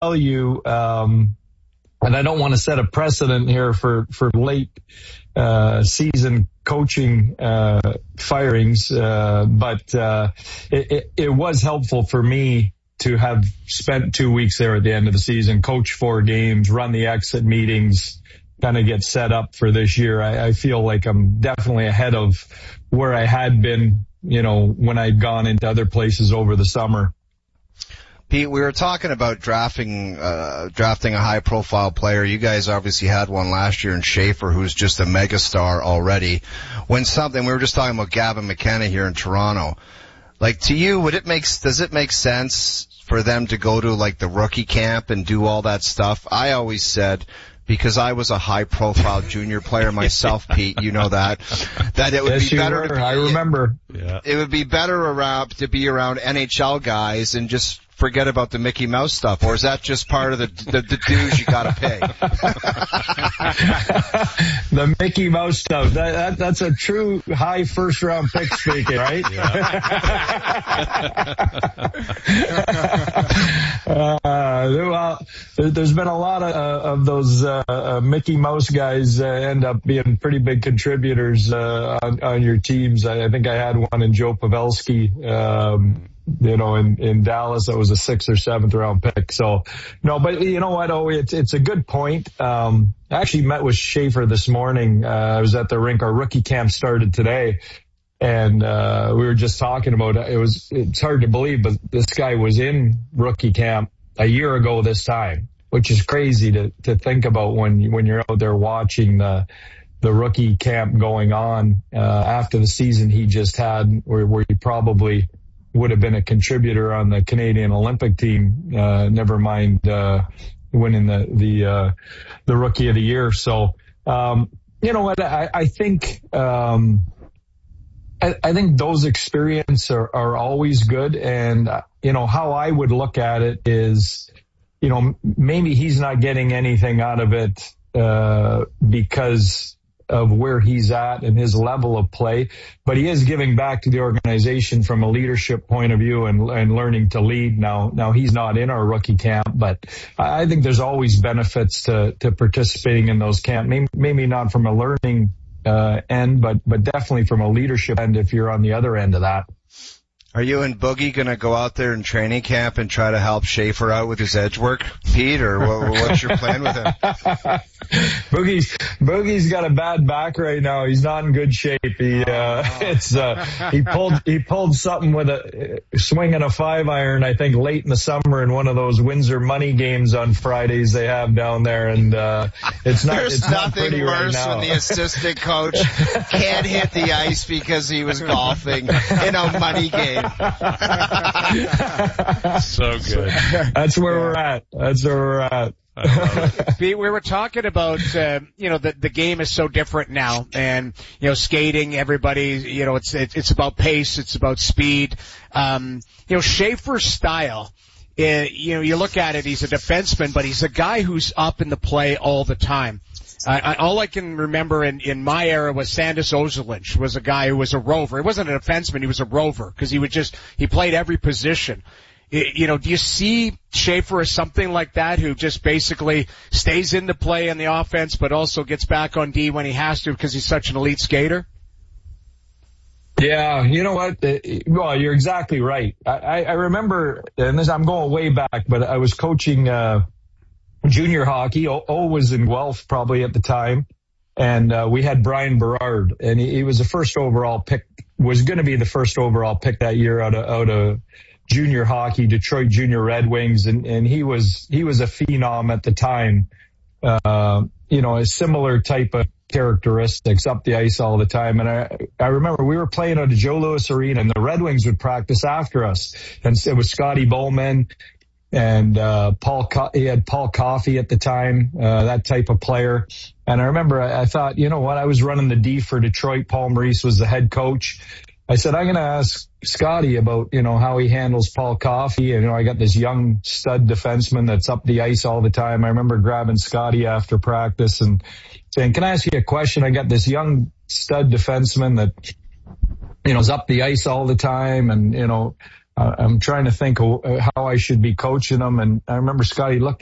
tell you, and I don't want to set a precedent here for late season coaching firings, but it was helpful for me to have spent 2 weeks there at the end of the season, coach 4 games, run the exit meetings, kind of get set up for this year. I feel like I'm definitely ahead of where I had been, when I'd gone into other places over the summer. Pete, we were talking about drafting a high-profile player. You guys obviously had one last year in Schaefer, who's just a megastar already. We were just talking about Gavin McKenna here in Toronto. Like, to you, does it make sense for them to go to like the rookie camp and do all that stuff? I always said, because I was a high-profile junior player myself, Pete, you know that it would be better. I remember. Yeah. It would be better to be around NHL guys and just forget about the Mickey Mouse stuff, or is that just part of the dues you gotta pay? The Mickey Mouse stuff. That's a true high first round pick speaking, right? Well, there's been a lot of those Mickey Mouse guys end up being pretty big contributors on your teams. I think I had one in Joe Pavelski. In Dallas, that was a 6th or 7th round pick. So, no, but you know what, it's a good point. I actually met with Schaefer this morning. I was at the rink. Our rookie camp started today, and we were just talking about it. It's hard to believe, but this guy was in rookie camp a year ago this time, which is crazy to think about when you're out there watching the rookie camp going on after the season he just had, where he probably would have been a contributor on the Canadian Olympic team, never mind winning the Rookie of the Year. So, you know what, I think I think those experiences are always good. And, how I would look at it is, maybe he's not getting anything out of it because of where he's at and his level of play, but he is giving back to the organization from a leadership point of view and learning to lead. Now he's not in our rookie camp, but I think there's always benefits to participating in those camps. Maybe not from a learning end, but definitely from a leadership end if you're on the other end of that. Are you and Boogie going to go out there in training camp and try to help Schaefer out with his edge work, Pete, or what's your plan with him? Boogie's got a bad back right now. He's not in good shape. He pulled something with a swinging a 5-iron, I think, late in the summer in one of those Windsor money games on Fridays they have down there, and it's not pretty right now. When the assistant coach can't hit the ice because he was golfing in a money game. So good. That's where we're at. Pete, we were talking about, the game is so different now, and, skating, everybody, it's about pace, it's about speed. Schaefer's style, you look at it, he's a defenseman, but he's a guy who's up in the play all the time. All I can remember in my era was Sandis Ozolinsh was a guy who was a rover. He wasn't a defenseman, he was a rover, because he played every position. Do you see Schaefer as something like that, who just basically stays in the play on the offense, but also gets back on D when he has to because he's such an elite skater? Yeah, you know what? Well, you're exactly right. I remember, and I'm going way back, but I was coaching junior hockey. O was in Guelph probably at the time, and we had Brian Berard, and he was the first overall pick, was going to be the first overall pick that year out of junior hockey, Detroit Junior Red Wings, and he was a phenom at the time. A similar type of characteristics, up the ice all the time. And I remember we were playing at the Joe Louis Arena, and the Red Wings would practice after us, and it was Scotty Bowman and he had Paul Coffey at the time, that type of player. And I remember I thought, you know what, I was running the D for Detroit. Paul Maurice was the head coach. I said, I'm going to ask Scotty about, how he handles Paul Coffey. And, I got this young stud defenseman that's up the ice all the time. I remember grabbing Scotty after practice and saying, can I ask you a question? I got this young stud defenseman that, is up the ice all the time. And, I'm trying to think of how I should be coaching them. And I remember Scotty looked